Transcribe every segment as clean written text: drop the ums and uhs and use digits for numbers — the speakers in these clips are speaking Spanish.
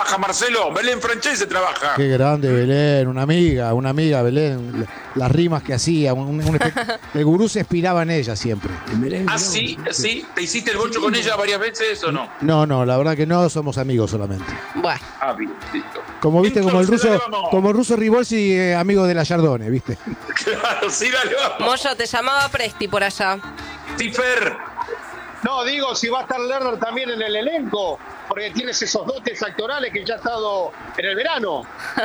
trabaja, Marcelo. Belén Francese trabaja. Qué grande Belén, una amiga Belén. Las rimas que hacía. El gurú se inspiraba en ella siempre. Sí. ¿Te hiciste el bocho con ella varias veces o no? No, la verdad que no, somos amigos solamente. Bueno. Bien, listo. Como viste, Entonces, como el ruso Ribolsi, amigo de la Yardone, ¿viste? Claro, sí, dale, vamos. Moyo, te llamaba Presti por allá. Tifer. No, digo, si va a estar Lerner también en el elenco, porque tienes esos dotes actorales que ya ha estado en el verano.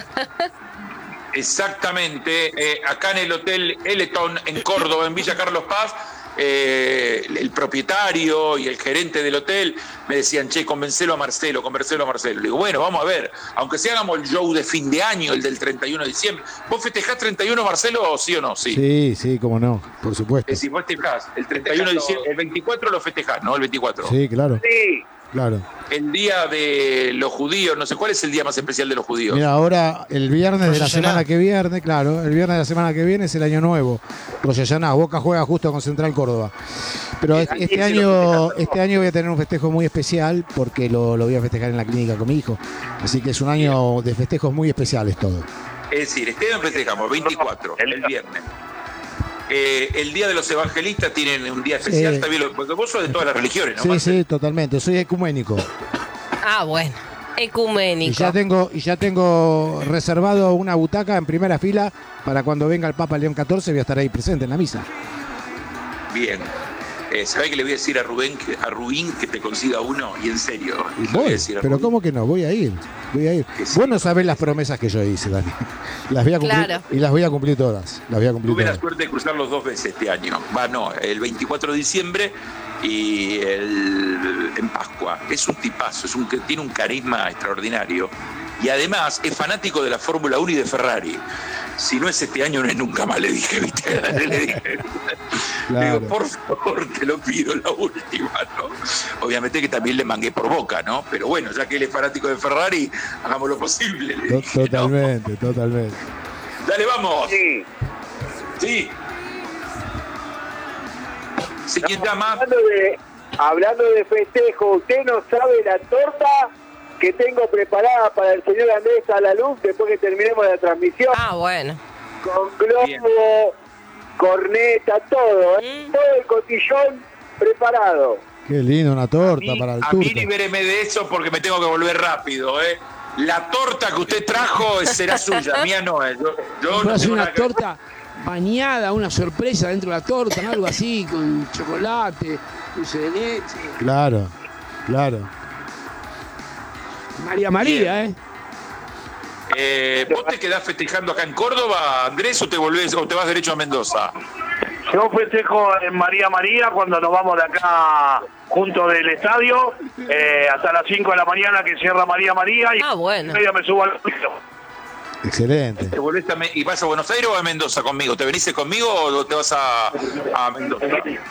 Exactamente, acá en el Hotel Eleton, en Córdoba, en Villa Carlos Paz, el propietario y el gerente del hotel me decían, che, convencelo a Marcelo. Le digo, bueno, vamos a ver, aunque si hagamos el show de fin de año, el del 31 de diciembre. ¿Vos festejás 31, Marcelo, sí o no? Sí, cómo no, por supuesto. Si vos festejás el 31 de diciembre, el 24 lo festejás, ¿no? El 24. Sí, claro. Sí. Claro. El día de los judíos, no sé, ¿cuál es el día más especial de los judíos? Mira, ahora el viernes de la semana que viene, claro, el viernes de la semana que viene es el Año Nuevo. Rosh Hashanah, Boca juega justo con Central Córdoba. Pero este año voy a tener un festejo muy especial porque lo voy a festejar en la clínica con mi hijo. Así que es un año de festejos muy especiales todo. Es decir, este año festejamos 24, el viernes. El Día de los Evangelistas tienen un día especial, también, porque vos sos de todas las religiones, ¿no? Sí, totalmente. Soy ecuménico. Bueno. Ecuménico. Y ya tengo reservado una butaca en primera fila para cuando venga el Papa León XIV, voy a estar ahí presente en la misa. Bien. ¿Sabés que le voy a decir a Rubén que te consiga uno? Y en serio. Pero ¿cómo que no? Voy a ir. Vos no sabés las promesas que yo hice, Dani. Las voy a cumplir. Claro. Y las voy a cumplir todas. Tuve la suerte de cruzarlos 2 veces este año. El 24 de diciembre y en Pascua. Es un tipazo, tiene un carisma extraordinario. Y además es fanático de la Fórmula 1 y de Ferrari. Si no es este año, no es nunca más, le dije, ¿viste? Le dije. Claro. Digo, por favor, te lo pido, la última, ¿no? Obviamente que también le mangué por Boca, ¿no? Pero bueno, ya que él es fanático de Ferrari, hagamos lo posible. Le dije, totalmente. Dale, vamos. Sí. ¿Sí quién llama? Hablando de festejo, ¿usted no sabe la torta que tengo preparada para el señor Andrés a la luz después que terminemos la transmisión? Bueno. Con globo, corneta, todo, todo el cotillón preparado. Qué lindo, una torta para el turco. A mí libéreme de eso porque me tengo que volver rápido, La torta que usted trajo será suya, mía no es. Yo no hacer una torta bañada, una sorpresa dentro de la torta, algo así, con chocolate, dulce de leche. Claro. María, ¿Vos te quedás festejando acá en Córdoba, Andrés, o te vas derecho a Mendoza? Yo festejo en María cuando nos vamos de acá junto del estadio hasta las 5 de la mañana que cierra María y bueno. media me subo al piso. Excelente. ¿Y vas a Buenos Aires o a Mendoza conmigo? ¿Te venís conmigo o te vas a Mendoza?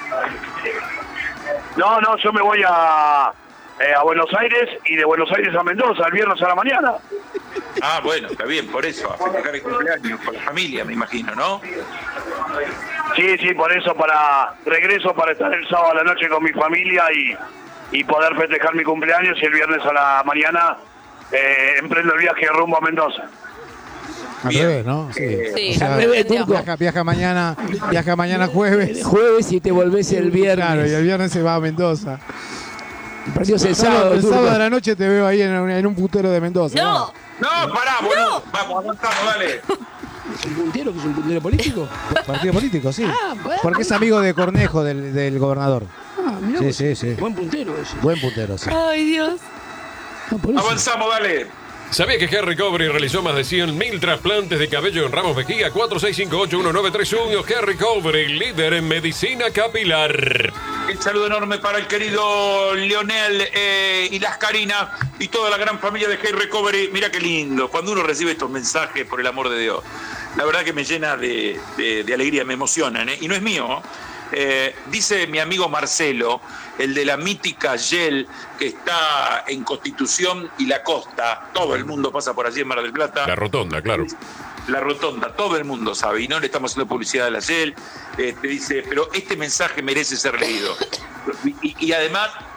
No, yo me voy a Buenos Aires y de Buenos Aires a Mendoza el viernes a la mañana. Bueno, está bien, por eso, a festejar el cumpleaños con la familia, me imagino, ¿no? Sí, por eso regreso para estar el sábado a la noche con mi familia y poder festejar mi cumpleaños, y el viernes a la mañana emprendo el viaje rumbo a Mendoza. Al revés, ¿no? Sí. O sea, al revés, Turco. Viaja mañana jueves. Jueves y te volvés el viernes. Claro, y el viernes se va a Mendoza. El partido es el sábado. El sábado de la noche te veo ahí en un puntero de Mendoza. No, pará, boludo. Vamos, avanzamos, dale. ¿Es un puntero? ¿Que es un puntero político? Partido político, sí. Bueno. Porque es amigo de Cornejo, del gobernador. Mirá, Sí. Buen puntero ese. Buen puntero, sí. Ay, Dios. Avanzamos, dale. ¿Sabía que Henry Covery realizó más de 100.000 trasplantes de cabello en Ramos Mejía? 46581931. Henry Covery, líder en medicina capilar. Un saludo enorme para el querido Leonel y las Carinas y toda la gran familia de Henry Covery. Mira qué lindo, cuando uno recibe estos mensajes, por el amor de Dios. La verdad que me llena de alegría, me emocionan, y no es mío. Dice mi amigo Marcelo, el de la mítica Yel, que está en Constitución y La Costa, todo el mundo pasa por allí en Mar del Plata. La rotonda, claro. La rotonda, todo el mundo sabe, y no le estamos haciendo publicidad a la Yel. Te dice, pero este mensaje merece ser leído. Y además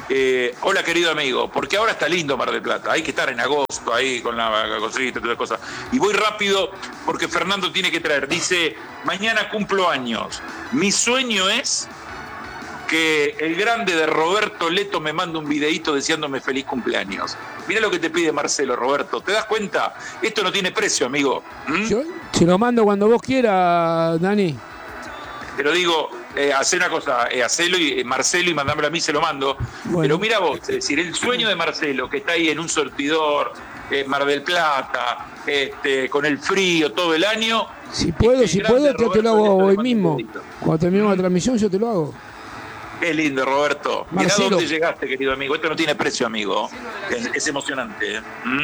hola querido amigo, porque ahora está lindo Mar del Plata, hay que estar en agosto ahí con la cosita y todas las cosas. Y voy rápido porque Fernando tiene que traer, dice, mañana cumplo años. Mi sueño es que el grande de Roberto Leto me manda un videíto deseándome feliz cumpleaños. Mirá lo que te pide Marcelo, Roberto. ¿Te das cuenta? Esto no tiene precio, amigo. Yo se lo mando cuando vos quieras, Dani. Pero digo, hacé una cosa, hacelo y Marcelo y mandámelo a mí, se lo mando. Bueno. Pero mira vos, es decir, el sueño de Marcelo, que está ahí en un surtidor, Mar del Plata, con el frío todo el año. Si puedo, yo te lo hago hoy mismo. Cuando terminemos la transmisión, yo te lo hago. Qué lindo, Roberto. Mirá Marcelo. dónde llegaste, querido amigo. Esto no tiene precio, amigo. Es emocionante.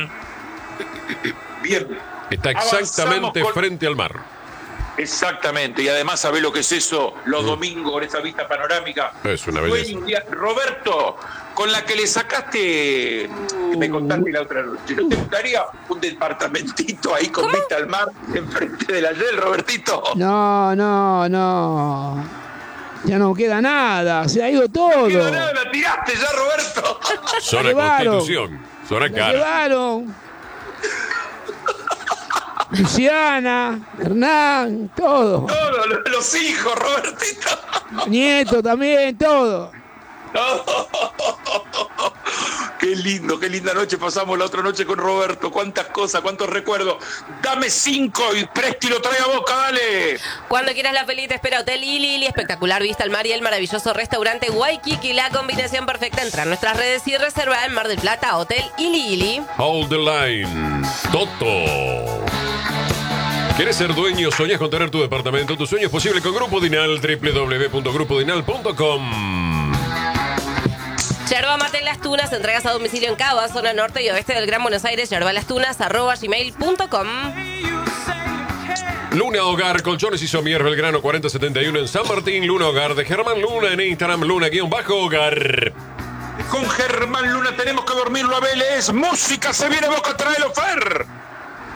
Bien. Está exactamente frente al mar. Exactamente. Y además, ¿sabés lo que es eso? Los domingos con esa vista panorámica. Es una belleza. Roberto, con la que le sacaste, que me contaste la otra noche, ¿no te gustaría un departamentito ahí con vista al mar enfrente de la Yel, Robertito? No. Ya no queda nada, se ha ido todo. No, la tiraste ya, Roberto. Zona llevaron. Constitución, zona Me cara. llevaron. Luciana, Hernán, todo. Todos los hijos, Robertito. Nieto también, todo. Qué lindo, qué linda noche pasamos la otra noche con Roberto. Cuántas cosas, cuántos recuerdos. Dame 5 y Presti lo trae a Boca, dale. Cuando quieras la feliz te espera Hotel Ili Ili, espectacular vista al mar y el maravilloso restaurante Waikiki, la combinación perfecta. Entra a nuestras redes y reserva en Mar del Plata, Hotel Ili Ili. Hold the line. Toto. ¿Quieres ser dueño? ¿Soñas con tener tu departamento? Tu sueño es posible con Grupo Dinal, www.grupodinal.com. Yerba Mate en Las Tunas, entregas a domicilio en Cava, zona norte y oeste del Gran Buenos Aires, yerbalastunas@gmail.com. Luna Hogar, colchones y somier, Belgrano 4071 en San Martín. Luna Hogar de Germán Luna en Instagram, Luna_Hogar. Con Germán Luna tenemos que dormirlo a Vélez. Música, se viene Boca, tráelo, Fer.